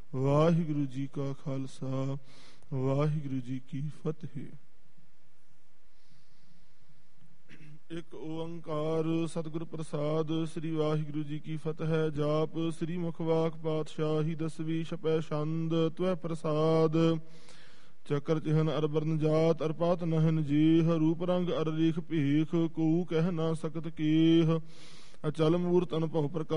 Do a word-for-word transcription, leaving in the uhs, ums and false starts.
ਵਾਹਿਗੁਰੂ ਜੀ ਕਾ ਖਾਲਸਾ ਵਾਹਿਗੁਰੂ ਜੀ ਕੀ ਫਤਿਹ। ਇੱਕ ਓੰਕਾਰ ਸਤਿਗੁਰ ਪ੍ਰਸਾਦ। ਸ੍ਰੀ ਵਾਹਿਗੁਰੂ ਜੀ ਕੀ ਫਤਿਹ। ਜਾਪ ਸ੍ਰੀ ਮੁਖਵਾਕ ਪਾਤਸ਼ਾਹੀ ਦਸਵੀਂ ਛਪੈ ਛੰਦ ਤਵੈ ਪ੍ਰਸਾਦ। ਚੱਕਰ ਚਿਹਨ ਅਰ ਬਰਨ ਜਾਤ ਅਰ ਪਾਤ ਨਹਿਨ ਜੀਹ। ਰੂਪ ਰੰਗ ਅਰ ਰੀਖ ਭੀਖ ਕੋ ਕਹਿ ਨਾ ਸਕਤ ਕੀਹ। ਅਚਲ ਮੂਰਤ ਅਨਭਉ ਪ੍ਰਕਾਸ਼